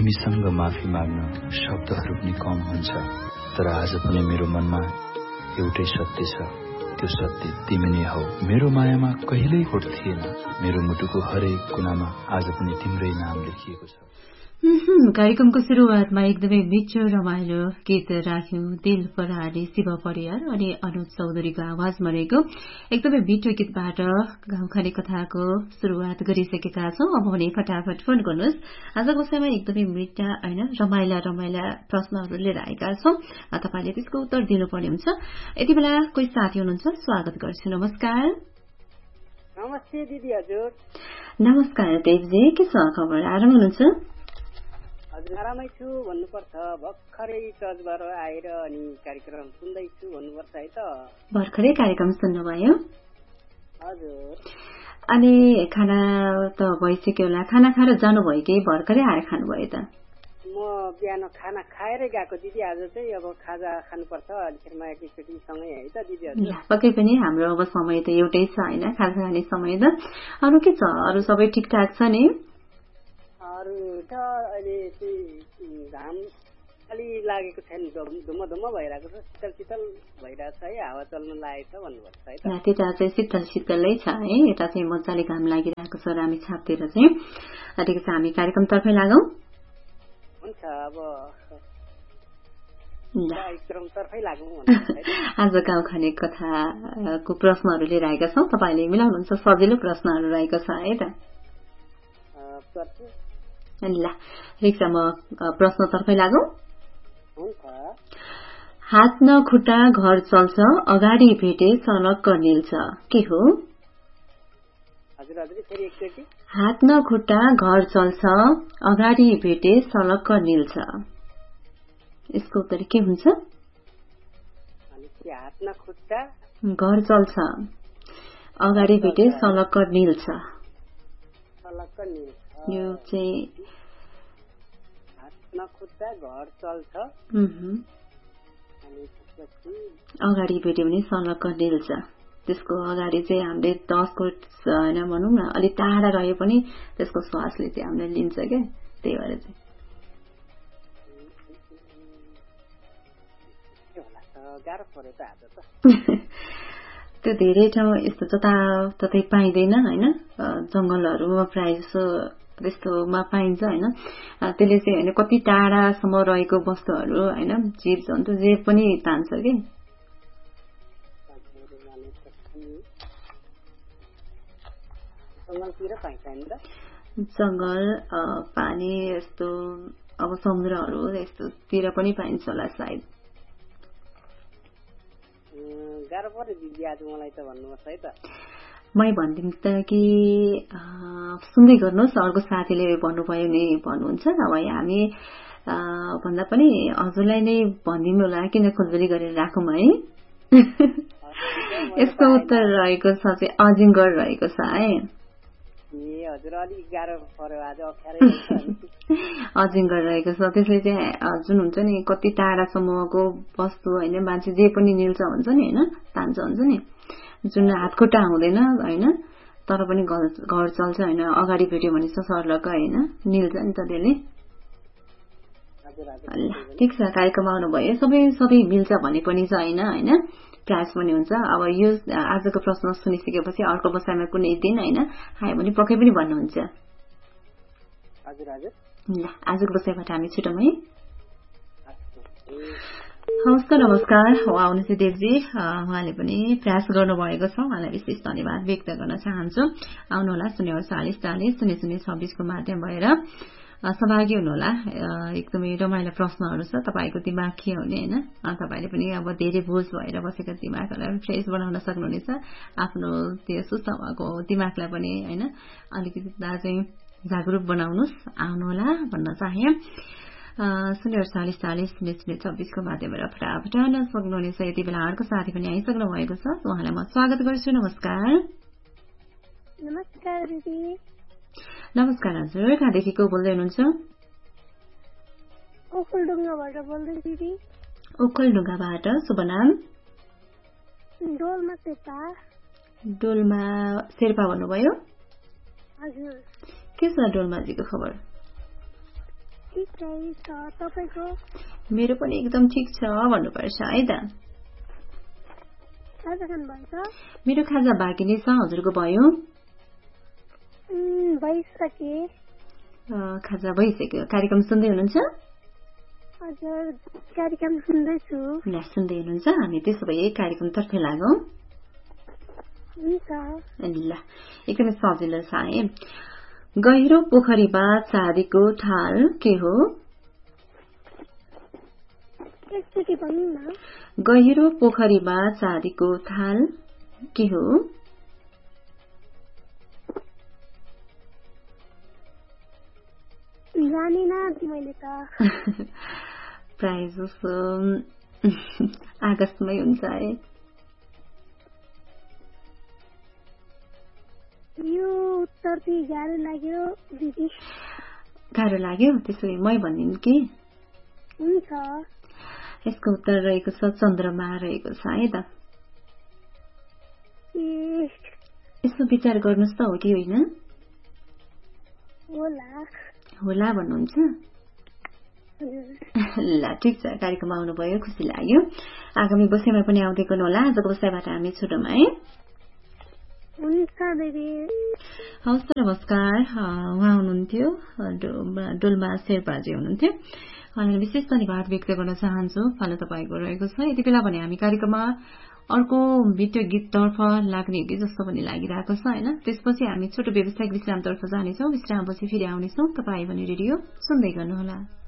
तिमीसँग माफी माग्न शब्दहरू पनि कम हुन्छ, तर आज पनि मेरो मनमा एउटै सत्य छ, त्यो सत्य तिमी नै हौ। मेरो मायामा कहिल्यै खोट थिएन, मेरो मुटुको हरेक कुनामा आज पनि तिम्रै नाम लेखिएको छ। कार्यक्रमको सुरुवातमा एकदमै मिठो रमाइलो गीत राख्यौं। दिल पराली शिव परियार अनि अनुज चौधरीको आवाजमा रहेको एकदमै मिठो गीतबाट गाउँखाने कथाको शुरूआत गरिसकेका छौं। अब भने फटाफट फोन गर्नुहोस्। आजको समयमा एकदमै मिठा होइन रमाइला रमाइला प्रश्नहरू लिएर आएका छौं। तपाईले त्यसको उत्तर दिनुपर्ने हुन्छ। यति बेला कोही साथी हुनुहुन्छ, स्वागत गर्छु। नमस्कार। नमस्ते दिदी। हजुर नमस्कार देवजी, के छ खबर? आराम हुनुहुन्छ? हजुर आरामै छु भन्नुपर्छ। भर्खरै चर्चबाट आएर अनि कार्यक्रम सुन्दैछु भन्नुपर्छ है त। भर्खरै कार्यक्रम सुन्नुभयो? हजुर। अनि खाना त भइसक्यो होला, खाना खाएर जानुभयो कि भर्खरै आएर खानुभयो त? म बिहान खाना खाएरै गएको दिदी। आज चाहिँ अब खाजा खानुपर्छ अलिकतिमा एकैचोटि सँगै है त दिदी। हजुर पक्कै पनि हाम्रो अब समय त एउटै छ होइन, खाजा खाने समय त। अरू के छ? अरू सबै ठिकठाक छ नि? अरू त अहिले चाहिँ घाम अलि लागेको छैन, धुम्म भइरहेको छ, शीतल शीतल भइरहेको छ है, हावा चल्न लागेको छ भन्नुपर्छ है त। त्यता चाहिँ शीतल शीतलै छ है, यता चाहिँ मजाले घाम लागिरहेको छ रामी छापतिर चाहिँ। ठिक छ, हामी कार्यक्रमतर्फै लागौं। हुन्छ, अब कार्यक्रमतर्फै लागौं। आज गाउँ खाने कथाको प्रश्नहरू लिएर आएका छौं, तपाईँले मिलाउनुहुन्छ। सजिलो प्रश्नहरू रहेको छ है त। ल ठिक छ, म प्रश्नतर्फै लागौं। हात न खुट्टा घर चल्छ, अगाडि भेटे सलक्क निल्छ, के हो? हात न खुट्टा घर चल्छ, अगाडि भेटे सलक्क निल्छ, यसको उत्तर के हुन्छ? हात न खुट्टा घर चल्छ, अगाडि भेटे सलक्क निल्छ। यो चाहिँ हात न खुट्टा घर चल्छ, अगाडि भेट्यो भने सलक्क निल्छ। त्यसको अगाडि चाहिँ हामीले 10 कोट होइन भनौँ न, अलिक टाढा रह्यो पनि त्यसको श्वासले चाहिँ हामीले लिन्छ क्या, त्यही भएर चाहिँ त्यो धेरै ठाउँ यस्तो जताततै पाइँदैन होइन, जंगलहरूमा प्रायः जसो त्यस्तोमा पाइन्छ होइन। त्यसले चाहिँ होइन कति टाढासम्म रहेको वस्तुहरू होइन, जीव जन्तु जे पनि तान्छ कि। जंगल, पानी यस्तो अब समुद्रहरू यस्तोतिर पनि पाइन्छ होला सायद। गाह्रो पर्यो दिदी आज मलाई त, भन्नुहोस् है त। मै भनिदिउँ त कि सुन्दै गर्नुहोस्, अर्को साथीले भन्नुभयो नि भन्नुहुन्छ। अब हामी भन्दा पनि हजुरलाई नै भनिदिनु होला, किन खोलबेली गरेर राखौँ है। यसको उत्तर रहेको छ चाहिँ अजिङ्गर रहेको छ है। अजिङ्गर रहेको छ। त्यसले चाहिँ जुन हुन्छ नि कति टाढासम्मको वस्तु होइन, मान्छे जे पनि निल्छ हुन्छ नि होइन, तान्छ हुन्छ नि, जुन हातखुट्टा हुँदैन होइन, तर पनि घर चल्छ होइन, अगाडि भेट्यो भने सर्लक्क होइन निल्छ नि त त्यसले। ठिक छ, कार्यक्रममा आउनुभयो। सबै मिल्छ भने पनि छैन होइन, प्रयास पनि हुन्छ। अब यो आजको प्रश्न सुनिसकेपछि अर्को बसाइमा कुनै दिन होइन आयो भने पक्कै पनि भन्नुहुन्छ। ल आजको बसाइबाट हामी छुटौँ है। हवस् त, नमस्कार। आउनुहोस् देवजी, उहाँले पनि प्रयास गर्नुभएको छ, उहाँलाई विशेष धन्यवाद व्यक्त गर्न चाहन्छु। आउनुहोला 04040 को माध्यम भएर सहभागी हुनुहोला। एकदमै रमाइलो प्रश्नहरू छ, तपाईँको दिमाग के हुने होइन, तपाईँले पनि अब धेरै बोझ भएर बसेको दिमागहरूलाई फ्रेस बनाउन सक्नुहुनेछ, आफ्नो त्यो सुस्त भएको दिमागलाई पनि होइन अलिकति चाहिँ जागरुक बनाउनुहोस्। आउनुहोला भन्न चाहे। 04040 को माध्यमबाट फटाफट सक्नुहुनेछ। यति बेला अर्को साथी पनि आइसक्नु भएको छ, उहाँलाई म स्वागत गर्छु। नमस्कार। नमस्कार दिदी। नमस्कार हजुर, कहाँदेखि को बोल्दै हुनुहुन्छ? ओखलढुङ्गाबाट बोल्दै दिदी। ओखलढुङ्गाबाट, शुभ नाम? डोल्मा शेर्पा। डोल्मा शेर्पा भन्नुभयो? हजुर। के छ डोल्माजीको खबर? ठिकै छ तपाईको मेरो पनि एकदम ठिक छ भन्नुपर्छ है त खाजा खानुभएको मेरो खाजा बाँकी नै छ हजुरको भयो भइसके खाजा भइसक्यो कार्यक्रम सुन्दै हुनुहुन्छ हजुर कार्यक्रम सुन्दैछु सुन्दै हुनुहुन्छ हामी त्यसो भए कार्यक्रम तर्फ लागौं हुन्छ ल एकदमै सजिलो छ है गहिरो पोखरीमा चाँदीको थाल के हो एकचोटि भन्नु न गहिरो पोखरीमा चाँदीको थाल के हो जानिन मैले त प्राय जसो आकाशमै हुन्छ है यो उत्तर चाहिँ गाह्रो लाग्यो दिदी गाह्रो लाग्यो त्यसो भए मै भनिदिनु कि हुन्छ यसको उत्तर रहेको छ चन्द्रमा रहेको छ है त यसो विचार गर्नुहोस् त हो कि होइन होला भन्नुहुन्छ ल ठिक छ कार्यक्रममा आउनुभयो खुसी लाग्यो आगामी बसाइमा पनि आउँदै गर्नु होला आजको बसाइबाट हामी छुटौँ है हवस् त नमस्कार उहाँ हुनुहुन्थ्यो डोल्मा शेर्पाजी हुनुहुन्थ्यो उहाँलाई विशेष धन्यवाद व्यक्त गर्न चाहन्छु फलो तपाईँको रहेको छ यति बेला भने हामी कार्यक्रममा अर्को भिडियो गीततर्फ लाग्ने कि जस्तो पनि लागिरहेको छ होइन त्यसपछि हामी छोटो व्यावसायिक विश्रामतर्फ जानेछौँ विश्रामपछि फेरि आउनेछौँ तपाईँ भने रेडियो सुन्दै गर्नुहोला